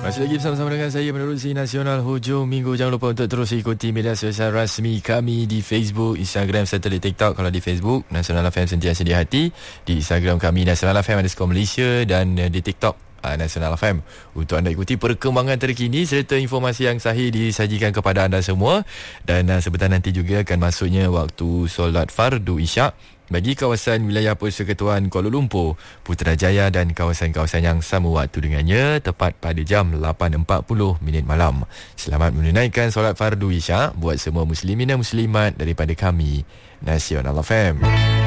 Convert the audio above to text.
Masih lagi bersama-sama dengan saya Menerusi Nasional hujung minggu. Jangan lupa untuk terus ikuti media sosial rasmi kami di Facebook, Instagram serta di TikTok. Kalau di Facebook Nasional FM sentiasa di hati, di Instagram kami Nasional FM _Malaysia dan di TikTok Nasional FM. Untuk anda ikuti perkembangan terkini serta informasi yang sahih disajikan kepada anda semua. Dan sebentar nanti juga akan masuknya waktu solat fardu Isyak bagi kawasan wilayah Persekutuan Kuala Lumpur, Putrajaya dan kawasan-kawasan yang sama waktu dengannya, tepat pada jam 8.40 malam. Selamat menunaikan solat fardu Isyak buat semua muslimin dan muslimat daripada kami Nasional FM.